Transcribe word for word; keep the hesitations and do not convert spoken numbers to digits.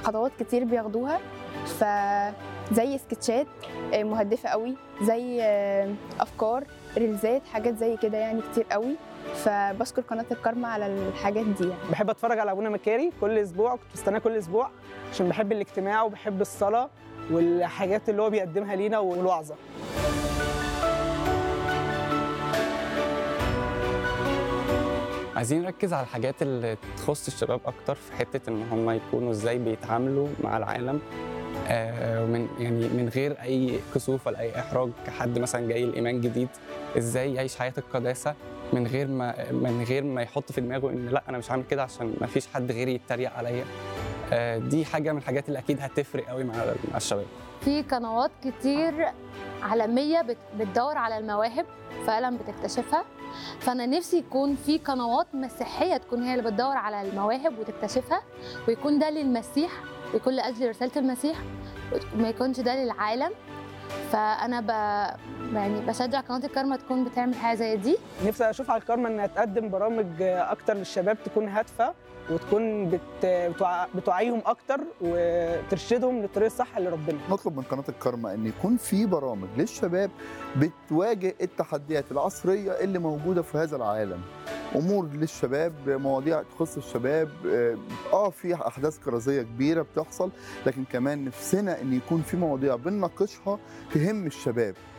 خطوات كتير بياخدوها، فزي سكتشات مهدفة قوي، زي أفكار، ريلزات، حاجات زي كده يعني كتير قوي. فبشكر قناة الكارما على الحاجات دي يعني. بحب اتفرج على ابونا مكاري كل اسبوع، كنت بستناه كل اسبوع عشان بحب الاجتماع وبحب الصلاة والحاجات اللي هو بيقدمها لينا والوعظة. عايزين نركز على الحاجات اللي تخص الشباب اكتر، في حته ان هم يكونوا ازاي بيتعاملوا مع العالم آه من يعني من غير اي كسوف ولا اي احراج. كحد مثلا جاي الايمان جديد، ازاي يعيش حياه القداسه من غير ما من غير ما يحط في دماغه ان لا انا مش هعمل كده عشان ما فيش حد غيري يتريق عليا. آه دي حاجه من الحاجات اللي اكيد هتفرق قوي مع مع الشباب. في قنوات كتير عالميه بتدور على المواهب فعلا بتكتشفها، فانا نفسي يكون في قنوات مسيحيه تكون هي اللي بتدور على المواهب وتكتشفها، ويكون ده للمسيح ويكون لاجل رساله المسيح، وما يكونش ده للعالم. فانا ب... يعني بشجع قناه الكارما تكون بتعمل حاجه زي دي. نفسي اشوف على الكارما انها تقدم برامج اكتر للشباب، تكون هادفه وتكون بت... بتوع... بتوعيهم اكتر وترشدهم للطريق الصح لربنا. نطلب من قناه الكارما ان يكون في برامج للشباب بتواجه التحديات العصريه اللي موجوده في هذا العالم، امور للشباب، مواضيع تخص الشباب. اه في احداث كرازيه كبيره بتحصل، لكن كمان نفسنا ان يكون في مواضيع بنناقشها تهم الشباب.